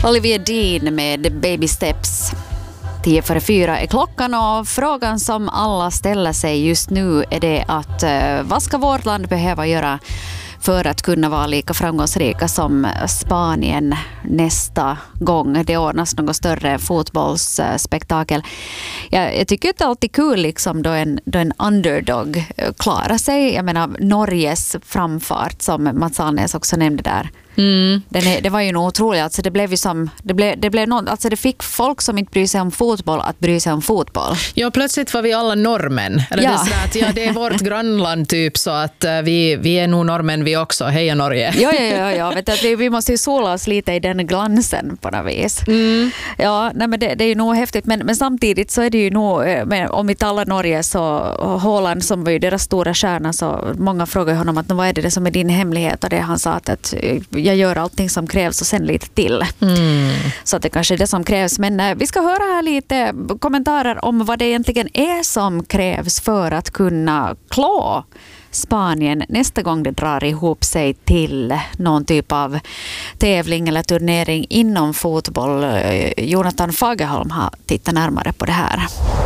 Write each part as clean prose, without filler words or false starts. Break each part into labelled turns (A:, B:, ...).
A: Olivia Dean med Baby Steps. 3:10 är klockan och frågan som alla ställer sig just nu är det att vad ska vårt land behöva göra för att kunna vara lika framgångsrika som Spanien nästa gång det ordnas något större fotbollsspektakel. Jag tycker att det är alltid kul liksom då en underdog klarar sig. Jag menar Norges framfart som Mats Alnäs också nämnde där. Det var ju nog otroligt. Alltså det blev ju som det blev något, alltså det fick folk som inte bryr sig om fotboll att bry sig om fotboll.
B: Ja, plötsligt var vi alla norrmän. Eller
A: ja.
B: Det är så att, ja, det är vårt grannland typ, så att vi är nog norrmän vi också. Heja Norge.
A: Ja. Vet du, vi måste ju sola oss lite i den glansen på något vis. Ja, nej, men det är ju nog häftigt, men samtidigt så är det ju nog, om inte alla Norge så Haaland som var ju deras stora stjärna, så många frågar honom att vad är det som är din hemlighet, och det han sa att jag gör allting som krävs och sen lite till. Så att det kanske är det som krävs. Men vi ska höra här lite kommentarer om vad det egentligen är som krävs för att kunna klå Spanien nästa gång det drar ihop sig till någon typ av tävling eller turnering inom fotboll. Jonathan Fagerholm har tittat närmare på det här.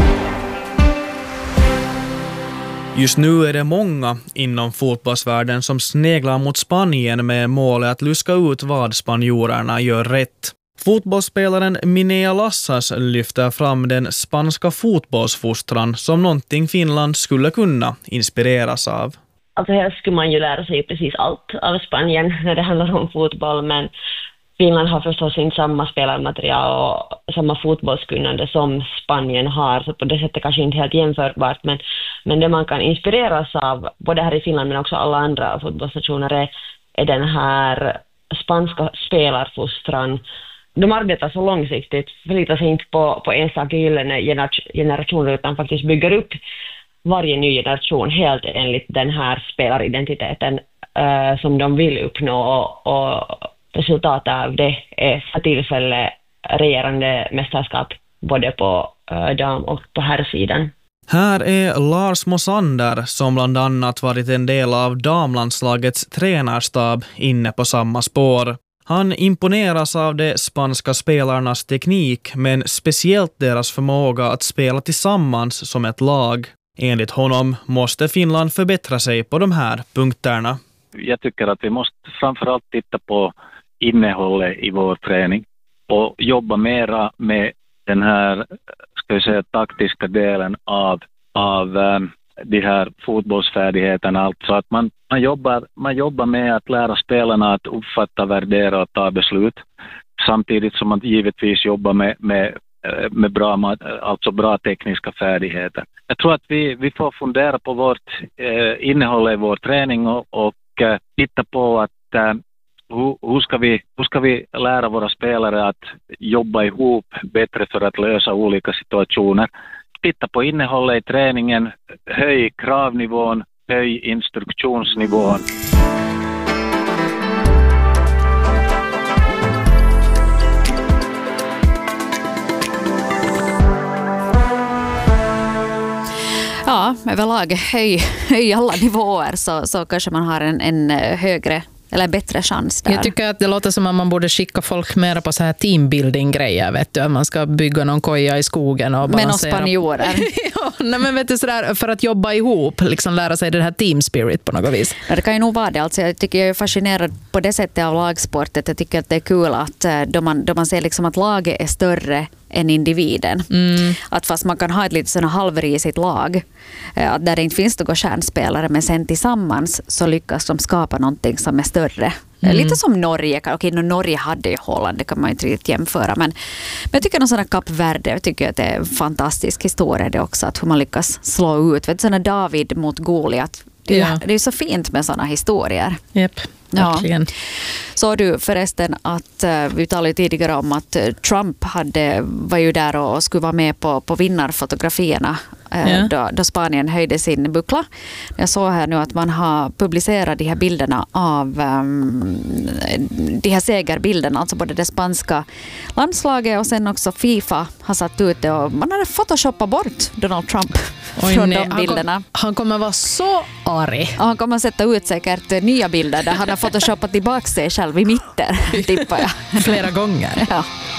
C: Just nu är det många inom fotbollsvärlden som sneglar mot Spanien med målet att luska ut vad spanjorerna gör rätt. Fotbollsspelaren Minea Lassas lyfter fram den spanska fotbollsfostran som någonting Finland skulle kunna inspireras av.
D: Alltså här skulle man ju lära sig precis allt av Spanien när det handlar om fotboll, men Finland har förstås inte samma spelarmaterial och samma fotbollskunnande som Spanien har, så på det sättet kanske inte helt jämförbart, men det man kan inspireras av både här i Finland men också alla andra fotbollsnationer är den här spanska spelarfostran. De arbetar så långsiktigt, förlitar sig inte på enstaka gyllene generationer utan faktiskt bygger upp varje ny generation helt enligt den här spelaridentiteten som de vill uppnå, och resultatet av det är för tillfälle regerande mästerskap både på dam- och på herrsidan.
C: Här är Lars Mosander som bland annat varit en del av damlandslagets tränarstab inne på samma spår. Han imponeras av de spanska spelarnas teknik, men speciellt deras förmåga att spela tillsammans som ett lag. Enligt honom måste Finland förbättra sig på de här punkterna.
E: Jag tycker att vi måste framförallt titta på innehållet i vår träning och jobba mera med den här, ska vi säga, taktiska delen av de här fotbollsfärdigheterna. Alltså att man jobbar med att lära spelarna att uppfatta, värdera och ta beslut, samtidigt som man givetvis jobbar med bra tekniska färdigheter. Jag tror att vi får fundera på vårt innehåll i vår träning och titta på att hur ska vi lära våra spelare att jobba ihop bättre för att lösa olika situationer. Titta på innehållet i träningen, höj kravnivån, höj instruktionsnivån.
A: Ja, överlag höj alla nivåer så kanske man har en högre eller bättre chans där.
B: Jag tycker att det låter som att man borde skicka folk mer på så här teambuilding-grejer, vet du. Man ska bygga någon koja i skogen och balansera.
A: Men spanjorer.
B: Ja, nej, men vet du, sådär, för att jobba ihop, liksom lära sig det här team spirit på något vis.
A: Ja, det kan ju nog vara det. Alltså, jag tycker jag är fascinerad på det sättet av lagsportet. Jag tycker att det är kul att då man ser liksom att laget är större än individen. Att fast man kan ha ett lite sådana halvrisigt lag, att där det inte finns några stjärnspelare, men sen tillsammans så lyckas de skapa någonting som är större. Lite som Norge. Okej, Norge hade ju Holland, det kan man inte riktigt jämföra. Men jag tycker någon sån här Kap Verde, jag tycker att det är en fantastisk historia det också, att hur man lyckas slå ut. Vet du, sådana David mot Goliat. Det är så fint med sådana historier.
B: Japp. Verkligen.
A: Ja. Så du förresten att vi talade tidigare om att Trump var ju där och skulle vara med på vinnarfotografierna då Spanien höjde sin buckla. Jag såg här nu att man har publicerat de här bilderna av de här segerbilderna, alltså både det spanska landslaget och sen också FIFA har satt ut det, och man har photoshoppat bort Donald Trump från de bilderna.
B: Han kommer vara så arg.
A: Och han kommer att sätta ut säkert nya bilder där han har photoshoppat tillbaka sig själv i mitten, tippar jag.
B: Flera gånger.
A: Ja.